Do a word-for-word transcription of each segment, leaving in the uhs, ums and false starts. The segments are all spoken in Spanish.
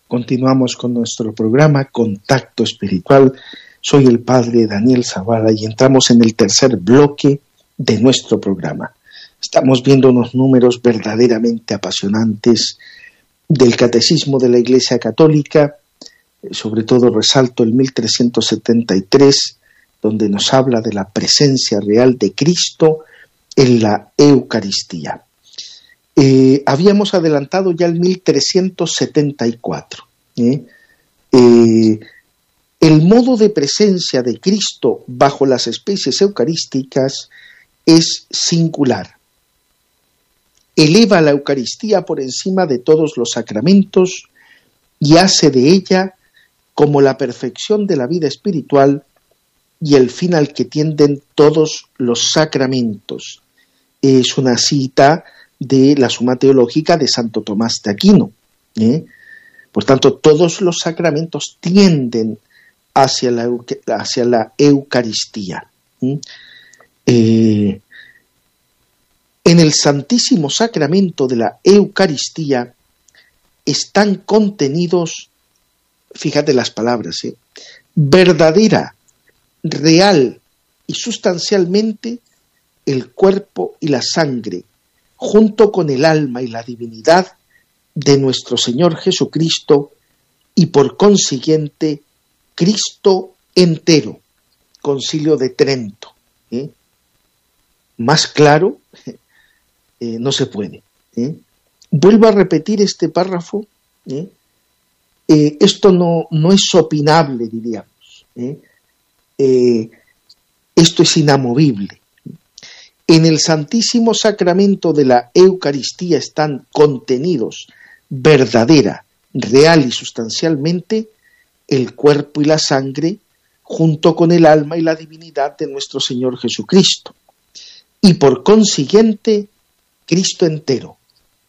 Continuamos con nuestro programa Contacto Espiritual. Soy el padre Daniel Zavala y entramos en el tercer bloque de nuestro programa. Estamos viendo unos números verdaderamente apasionantes del Catecismo de la Iglesia Católica. Sobre todo resalto el mil trescientos setenta y tres, donde nos habla de la presencia real de Cristo en la Eucaristía. Eh, habíamos adelantado ya el mil trescientos setenta y cuatro. ¿eh? Eh, el modo de presencia de Cristo bajo las especies eucarísticas es singular. Eleva la Eucaristía por encima de todos los sacramentos y hace de ella como la perfección de la vida espiritual y el fin al que tienden todos los sacramentos. Es una cita de la Suma Teológica de Santo Tomás de Aquino. ¿eh? Por tanto, todos los sacramentos tienden hacia la, hacia la Eucaristía. ¿eh? Eh, en el Santísimo Sacramento de la Eucaristía están contenidos, fíjate las palabras, ¿eh? verdadera, real y sustancialmente el cuerpo y la sangre, junto con el alma y la divinidad de nuestro Señor Jesucristo y por consiguiente Cristo entero. Concilio de Trento. ¿eh? Más claro eh, no se puede. ¿eh? Vuelvo a repetir este párrafo. ¿eh? Eh, esto no, no es opinable, diríamos. ¿eh? Eh, esto es inamovible. En el Santísimo Sacramento de la Eucaristía están contenidos verdadera, real y sustancialmente el cuerpo y la sangre junto con el alma y la divinidad de nuestro Señor Jesucristo y por consiguiente Cristo entero.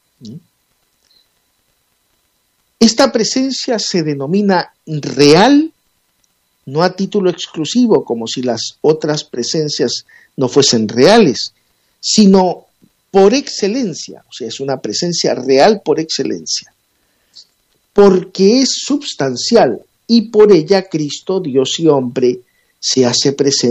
Esta presencia se denomina real no a título exclusivo, como si las otras presencias no fuesen reales, sino por excelencia, o sea, es una presencia real por excelencia, porque es substancial y por ella Cristo, Dios y hombre, se hace presente